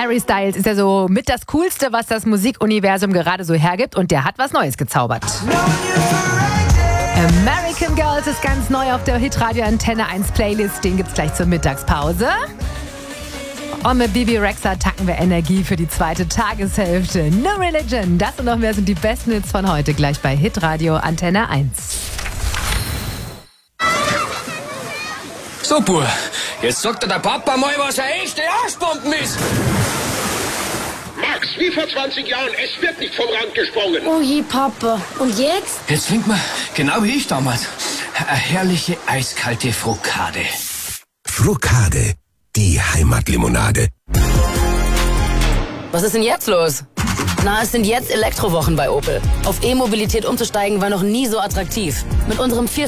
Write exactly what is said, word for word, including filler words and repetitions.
Harry Styles ist ja so mit das Coolste, was das Musikuniversum gerade so hergibt, und der hat was Neues gezaubert. American Girls ist ganz neu auf der Hitradio Antenne eins Playlist, den gibt's gleich zur Mittagspause. Und mit Bibi Rexha tanken wir Energie für die zweite Tageshälfte. No Religion, das und noch mehr sind die besten Hits von heute, gleich bei Hitradio Antenne eins. So, Bub, jetzt sagt dir der Papa mal, was eine echte Arschbomben ist. Max, wie vor zwanzig Jahren, es wird nicht vom Rand gesprungen. Oh je, Papa. Und jetzt? Jetzt trinkt man, genau wie ich damals, eine herrliche eiskalte Frokade. Frokade, die Heimatlimonade. Was ist denn jetzt los? Na, es sind jetzt Elektrowochen bei Opel. Auf E-Mobilität umzusteigen war noch nie so attraktiv. Mit unserem vier